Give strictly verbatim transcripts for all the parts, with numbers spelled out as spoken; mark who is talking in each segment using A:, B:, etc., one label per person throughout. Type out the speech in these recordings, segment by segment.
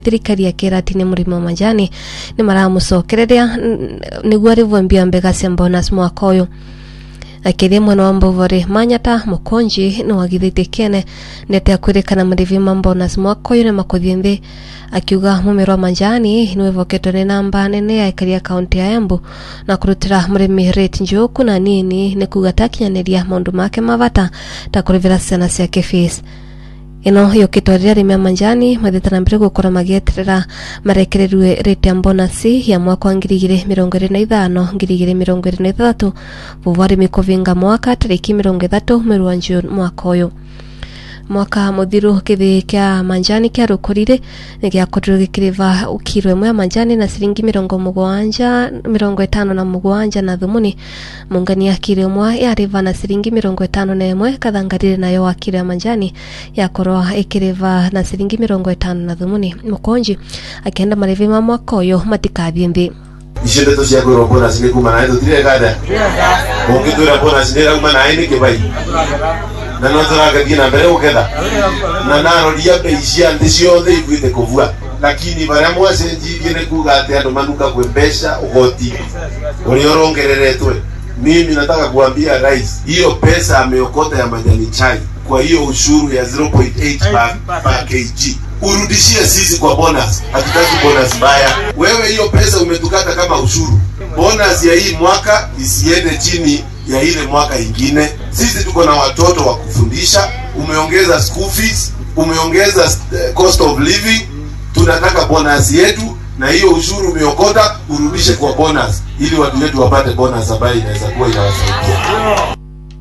A: thirikari ya kirati ni murimo wa majani ni maramucokereria niguo arivwambia mbega cia bonus mwaka uyu akiria mwana wa Mbovore Manyata Mukonji ni wagithite kene nete akwirikana murivi ma bonus mwaka uyu ni makuthie nthi akiuga mumero wa majani ni wevoketwo ni namba nene ya ikaria kaunti ya Embu na kurutira murimi rate njuku na nini ni kuga takinyaniria maundu make mavata ta kurivira ciana ciake fees. Ino yokitwarira rime manjani mathitana mbere gukora magieterera marekererwe rate ya bonus ya mwaka wa ngiri igiri mirongo iri na ithano ngiri igiri mirongo iri na ithatu vuvari mikovinga mwaka tariki mirongo ithatu mweri wa June mwaka uyu. Mwaka muthiru kithi kia manjani kia rukurire ni giakorirwo gikiriva ukiro imwe ya manjani na siringi mirongo mugwanja mirongo itano na mugwanja na thumuni mungani ya kiro imwe yariva na siringi mirongo itano na imwe kathangarire nayo wa kiro ya manjani yakorwa ikiriva na siringi mirongo itano na thumuni. Mukonji akienda marivi ma mwaka uyu matikathie nthi
B: ishende to cia kwirwo bonus ni kuma na tutire kada ungitura bonus ni kuma na ini kibai na no turaga gina mbere uketha na naro ria beishia ndi ciothe igwite kuvua lakini bara mwase njigire kuga ati andu manuka kwembesha ugoti uri orongereretwe. Mimi nataka kuambia rais hiyo pesa ameokota ya majani chai kwa hiyo ushuru ya zero point eight per kg urudishie sisi kwa bonus. Hatutaki bonus baya. Wewe hiyo pesa umetukata kama ushuru. Bonus ya hii mwaka isiende chini ya ile mwaka ingine. Sisi tuko na watoto wa kufundisha, umeongeza school fees, umeongeza cost of living. Tunataka bonus yetu na hiyo ushuru umeokota urudishe kwa bonus ili watu wetu wapate bonus ambayo inaweza kuwa inawasaidia.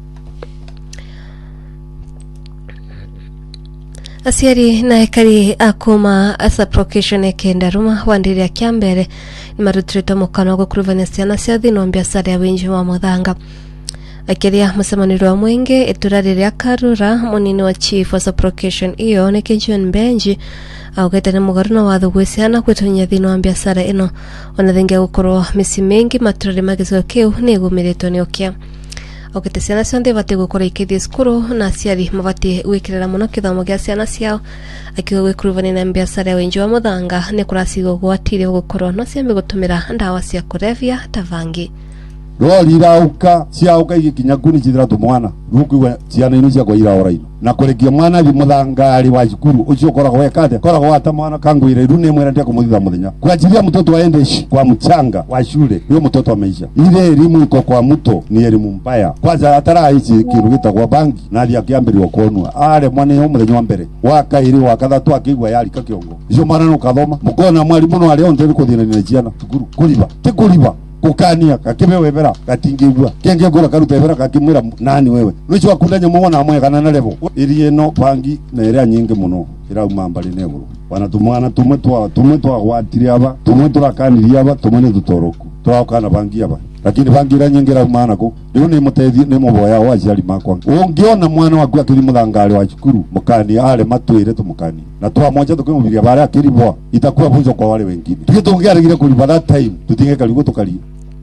A: Asiari na ekari akuma asa procation ekenda ruma wandiri ya kiambere ni marutirito mukano wa kuruvania ciana cia thino biashara ya winji wa muthanga. Akiria musemaniro wa mwenge eturarire akarura munini wa chief wa procation iyo ni John Benji augete ni mugaru na watho gwiciana kwitunya thino wa biashara ino ona thengia gukorwo misi mengi maturire magizo kiu ni gumiritwo ni okia. Ogete ciana cionthe bati gukora ikithie skuru na aciari mabati gwikirira muno kithomo gia ciana ciao akiuga gwikuruvania na biashara ya winji wa muthanga ni kurasigo gwatire gukorwo no ciambe gutumira ndawa cia kurevia tavangi
C: rori rauka ciauka igikinya kuni cithira tumwana rukuwa ciana inu cia kwaira oraino na kurekia mwana bi muthangari wa cukuru ucio koragwo wekate koragwo ata mwana kangwire rune mwera ndia kumuthitha muthenya kuachilia mtoto aende kwa mchanga wa shule huyo mtoto ameisha. Ile elimu iko kwa mto ni elimu mbaya. Kwanza atara hizi kirugita kwa bangi na ali akiambiriwa kuonwa ale mwana yo muthenya wa mbere waka iri wakathatu akigwa yali kakiongo icio mwana no kathoma mukona mwalimu no ali onte kuthina ni ciana cukuru kuliba tikuliba kukania kakibe webera katingigwa kenge ngora karuta webera kakimwira nani wewe nicho akundanya muona amwe kana na level iri no pangi na ira nyinge muno ira umambali neguru wana tumwana tumwe twa tumwe twa gwatiria aba tumwe turakaniria aba tumwe ne tutoroku twakana bangi aba lakini bangi ira nyingira maana ko niyo ni mutethi ni muboya wa ciari makwa ungiona mwana waku akiri muthangari wa cukuru mukani ale matwire tumukani na twa moja tukimubiria bara akiribwa itakuwa funzo kwa wale wengine tukitongearigire kulipa that time tutinge kaligo tukali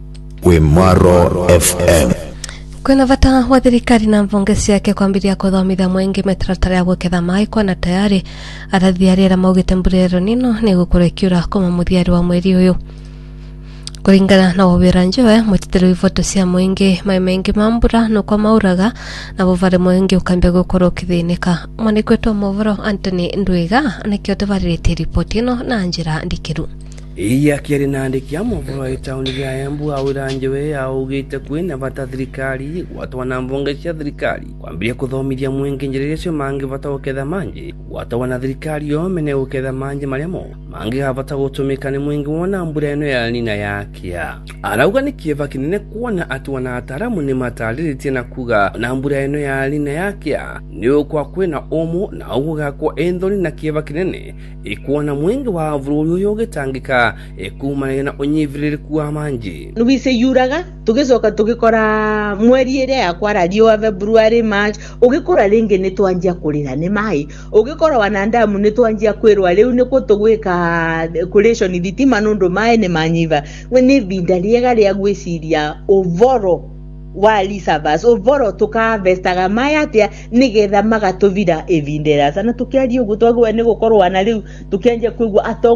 D: Wimaro F M.
A: Kwena vata wa thirikari na mvongesi yake kwambiria kuthomithia mwenge metaratara ya gwiketha mai kwa na tayari arathiarira maugite mburero nino ni gukorwo ikiura kuma muthiari wa mweri uyu. Kuringana na wawira njoe mutitero ifoto cia mwenge mai mengi mambura no kwa mauraga na buvare mwenge ukambia gukorwo kithinika. Mwanikweto movoro Anthony Ndwiga nikio tuvaririte ripoti ino na njira ndikiru.
E: Iya kiari nandikia muvuro itauni ya Embu awira njowe augite kwina vata thirikari watu wana mvonge cia thirikari kwambia kuthomithia mwenge njirire cio mangi vata uketha manje watu wana thirikari yo mene uketha manje maremo mangi havata gutumika ni mwenge wona mbura eno ya nina yakia. Arauga ni kieva kinene kuona atu wana ataramu ni matariritie na kuga na mbura eno ya nina yakia ni kwa kwina omo na uga kwa endoni na kieva kinene ikuona mwenge wa vuru yo gitangika ekumana na onyivirire kuwa manje
F: nubise yuraga tugicoka tugikora mweri ire ya kwa radio wa February March ugikora ringi ni twanjia kurira ni mai ugikora wanandamu ni twanjia kwirwa riu ni kutugwika collation thitima nundu mai ni manyiva we ni binda riega ria gwiciria ovoro wa reservers ovoro tukavestaga maya atia nigetha magatuvira evindera sana tukiaria ugu twagwa ni gukorwa na riu tukianjia kuigwa atongoria